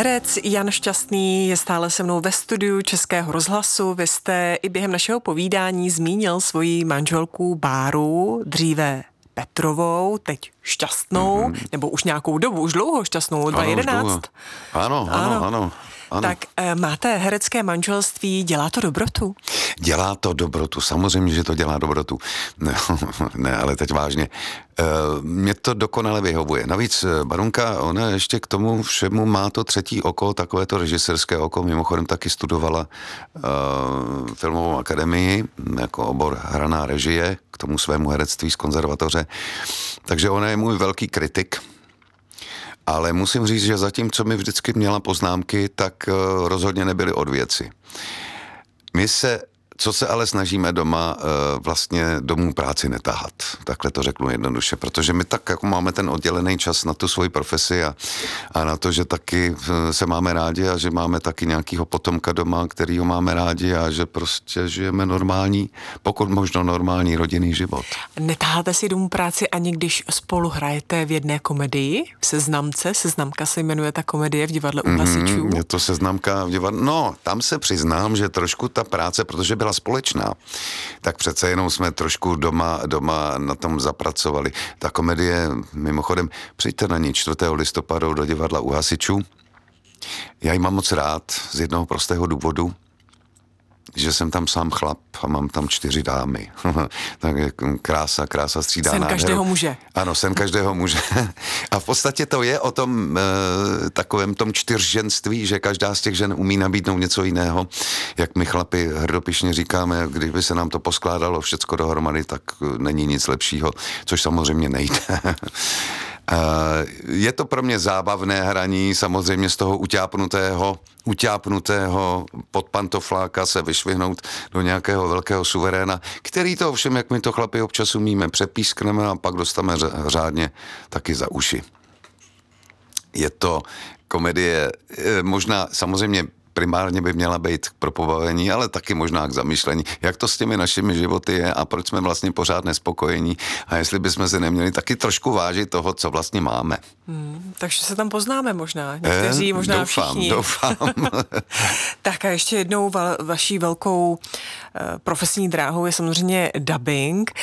Herec Jan Šťastný je stále se mnou ve studiu Českého rozhlasu. Vy jste i během našeho povídání zmínil svoji manželku Báru, dříve Petrovou, teď Šťastnou, nebo už nějakou dobu, už dlouho Šťastnou, 2011. Ano. Tak máte herecké manželství, dělá to dobrotu? Dělá to dobrotu, samozřejmě, že to dělá dobrotu. Ne, ale teď vážně. Mně to dokonale vyhovuje. Navíc Barunka, ona ještě k tomu všemu má to třetí oko, takové to režisérské oko, mimochodem taky studovala filmovou akademii, jako obor hraná režie, k tomu svému herectví z konzervatoře. Takže ona je můj velký kritik. Ale musím říct, že zatím, co mi vždycky měla poznámky, tak rozhodně nebyly od věci. Co se ale snažíme doma, vlastně domů práci netahat. Takhle to řeknu jednoduše, protože my tak jako máme ten oddělený čas na tu svoji profesi a na to, že taky se máme rádi a že máme taky nějakýho potomka doma, kterýho máme rádi a že prostě žijeme normální, pokud možno normální rodinný život. Netáháte si domů práci ani když spolu hrajete v jedné komedii? Seznamka se jmenuje ta komedie v divadle u Hasičů. Je to Seznamka v divadle. No, tam se přiznám, že trošku ta práce, protože byla společná, tak přece jenom jsme trošku doma na tom zapracovali. Ta komedie, mimochodem, přijďte na ní 4. listopadu do divadla u Hasičů. Já ji mám moc rád z jednoho prostého důvodu, že jsem tam sám chlap a mám tam 4 dámy. Tak je krása střídá nádheru. Sen každého muže. Ano, sen každého muže. A v podstatě to je o tom takovém tom čtyřženství, že každá z těch žen umí nabídnout něco jiného. Jak my chlapi hrdopišně říkáme, kdyby se nám to poskládalo všecko dohromady, tak není nic lepšího, což samozřejmě nejde. Je to pro mě zábavné hraní, samozřejmě z toho utápnutého podpantofláka se vyšvihnout do nějakého velkého suveréna, který to ovšem, jak my to chlapi občas umíme, přepískneme a pak dostaneme řádně taky za uši. Je to komedie, možná samozřejmě primárně by měla být pro pobavení, ale taky možná k zamyšlení, jak to s těmi našimi životy je a proč jsme vlastně pořád nespokojení a jestli bychom se neměli taky trošku vážit toho, co vlastně máme. Takže se tam poznáme možná. Někteří, možná všichni. Doufám. Tak a ještě jednou vaší velkou profesní dráhou je samozřejmě dubbing.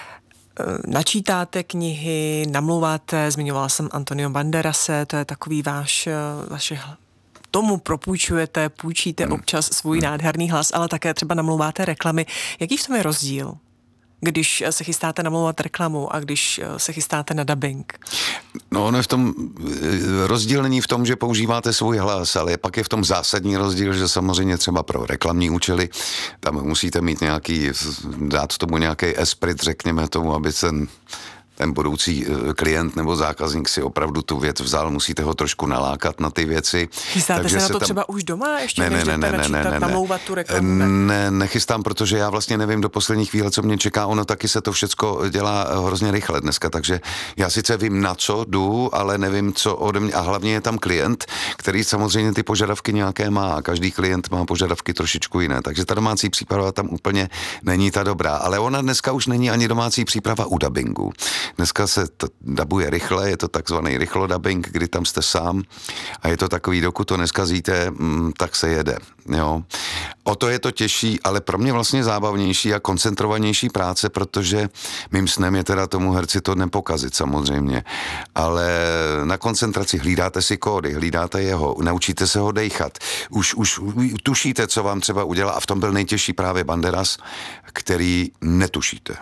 Načítáte knihy, namlouváte, zmiňovala jsem Antonio Banderase, to je takový vaše tomu půjčíte občas svůj nádherný hlas, ale také třeba namlouváte reklamy. Jaký v tom je rozdíl, když se chystáte namlouvat reklamu a když se chystáte na dubbing? No, ono je v tom rozdíl není v tom, že používáte svůj hlas, ale pak je v tom zásadní rozdíl, že samozřejmě třeba pro reklamní účely tam musíte mít dát tomu nějaký esprit, řekněme tomu, aby ten budoucí klient nebo zákazník si opravdu tu věc vzal, musíte ho trošku nalákat na ty věci. Chystáte se na to třeba už doma ještě, než jdete načítat, namlouvat tu reklamu? Ne, nechystám, protože já vlastně nevím do poslední chvíle, co mě čeká. Ono taky se to všecko dělá hrozně rychle dneska, takže já sice vím, na co jdu, ale nevím, co ode mě. A hlavně je tam klient, který samozřejmě ty požadavky nějaké má a každý klient má požadavky trošičku jiné. Takže ta domácí příprava tam úplně není ta dobrá. Ale ona dneska už není ani domácí příprava u dabingu. Dneska se to dabuje rychle, je to takzvaný rychlodubbing, kdy tam jste sám a je to takový, dokud to neskazíte, tak se jede. Jo. O to je to těžší, ale pro mě vlastně zábavnější a koncentrovanější práce, protože mým snem je teda tomu herci to nepokazit samozřejmě, ale na koncentraci hlídáte si kódy, hlídáte jeho, naučíte se ho dejchat, už tušíte, co vám třeba udělá a v tom byl nejtěžší právě Banderas, který netušíte,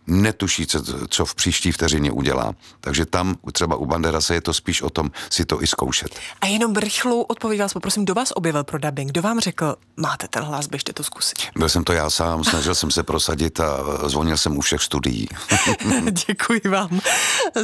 co v příští vteřině udělá. Takže tam třeba u Banderase je to spíš o tom si to i zkoušet. A jenom rychlou odpověď vás poprosím, kdo vás objevil pro dubbing? Kdo vám řekl, máte ten hlas, běžte to zkusit? Byl jsem to já sám, snažil jsem se prosadit a zvonil jsem u všech studií. Děkuji vám